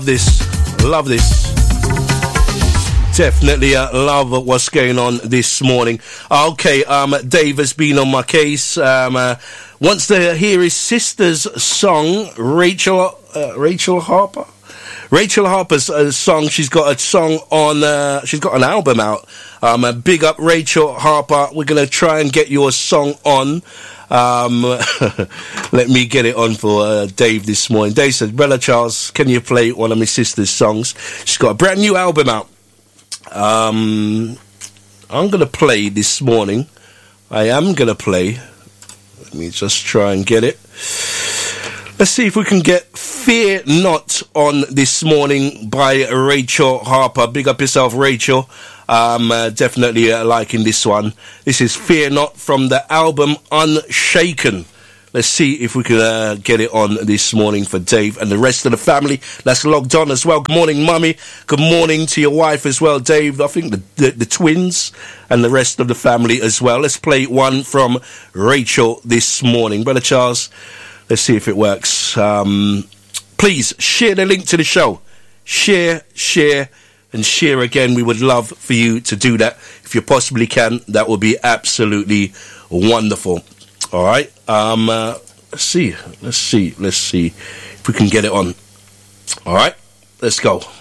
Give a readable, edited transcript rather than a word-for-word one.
Love this. Definitely love what's going on this morning. Okay, Dave has been on my case. Wants to hear his sister's song, Rachel Harper. Rachel Harper's song. She's got a song on. She's got an album out. Big up Rachel Harper. We're gonna try and get your song on. Let me get it on for Dave this morning. Dave says, Brother Charles, can you play one of my sister's songs? She's got a brand new album out. I'm gonna play this morning. I am gonna play. Let me just try and get it. Let's see if we can get Fear Not on this morning by Rachel Harper. Big up yourself, Rachel. Definitely liking this one. This is Fear Not from the album Unshaken. Let's see if we can get it on this morning for Dave and the rest of the family that's logged on as well. Good morning, Mummy. Good morning to your wife as well, Dave. I think the twins and the rest of the family as well. Let's play one from Rachel this morning. Brother Charles, let's see if it works. Please share the link to the show. Share, and share again. We would love for you to do that. If you possibly can, that would be absolutely wonderful. All right. Let's see if we can get it on. All right. Let's go.